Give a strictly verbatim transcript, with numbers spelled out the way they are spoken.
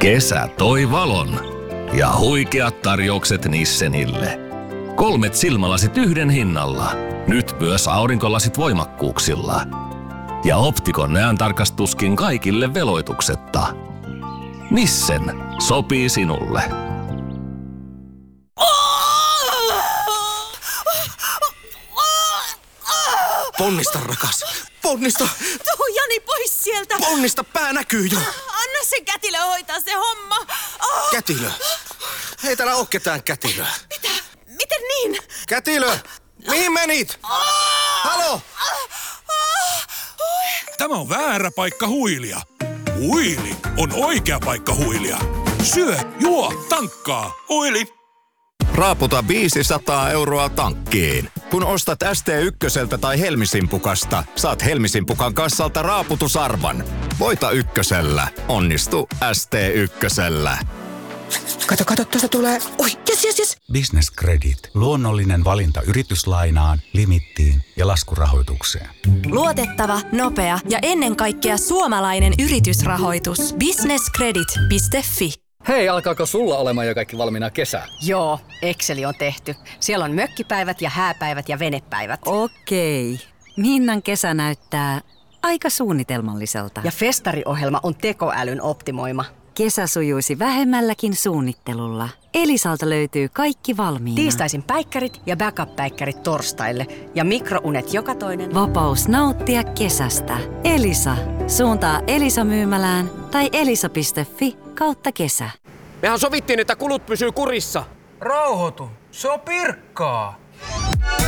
Kesä toi valon. Ja huikeat tarjoukset Nissenille. Kolmet silmälasit yhden hinnalla. Nyt myös aurinkolasit voimakkuuksilla. Ja Optikon näöntarkastuskin kaikille veloituksetta. Nissen sopii sinulle. Ponnista, rakas. Ponnista. Tuu Jani pois sieltä. Ponnista, pää näkyy jo. Anna sen kätilö hoitaa se homma. Oh. Kätilö. Ei täällä oo ketään kätilöä. Mitä? Miten niin? Kätilö! Mihin menit? Oh. Halo! Oh. Tämä on väärä paikka huilia. Huili on oikea paikka huilia. Syö, juo, tankkaa. Huili. Raaputa viisisataa euroa tankkiin. Kun ostat S T ykköseltä tai Helmisimpukasta, saat Helmisimpukan kassalta raaputusarvan. Voita ykkösellä. Onnistu S T ykkösellä. Kato, kato, tuosta tulee. Oi, jes, jes, jes. Business Credit. Luonnollinen valinta yrityslainaan, limittiin ja laskurahoitukseen. Luotettava, nopea ja ennen kaikkea suomalainen yritysrahoitus. business credit piste fi. Hei, alkaako sulla olemaan jo kaikki valmiina kesää? Joo, Exceli on tehty. Siellä on mökkipäivät ja hääpäivät ja venepäivät. Okei. Minnan kesä näyttää aika suunnitelmalliselta. Ja festariohjelma on tekoälyn optimoima. Kesä sujuisi vähemmälläkin suunnittelulla. Elisalta löytyy kaikki valmiina. Tiistaisin päikkärit ja backup-päikkärit torstaille. Ja mikrounet joka toinen. Vapaus nauttia kesästä. Elisa. Suuntaa Elisa-myymälään tai elisa piste fi kautta kesä. Mehän sovittiin, että kulut pysyy kurissa. Rauhoitu. Se on Pirkkaa.